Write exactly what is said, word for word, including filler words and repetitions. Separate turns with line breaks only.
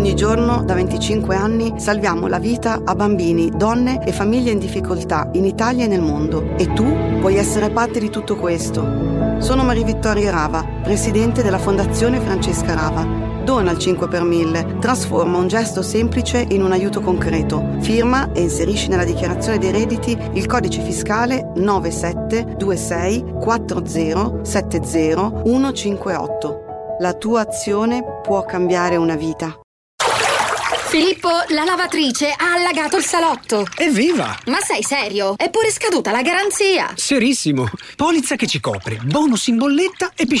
Ogni giorno, da venticinque anni, salviamo la vita a bambini, donne e famiglie in difficoltà in Italia e nel mondo. E tu puoi essere parte di tutto questo. Sono Maria Vittoria Rava, presidente della Fondazione Francesca Rava. Dona il cinque per mille, trasforma un gesto semplice in un aiuto concreto. Firma e inserisci nella dichiarazione dei redditi il codice fiscale nove sette due sei quattro zero sette zero uno cinque otto. La tua azione può cambiare una vita.
Filippo, la lavatrice ha allagato il salotto.
Evviva!
Ma sei serio? È pure scaduta la garanzia.
Serissimo. Polizza che ci copre, bonus in bolletta e piscina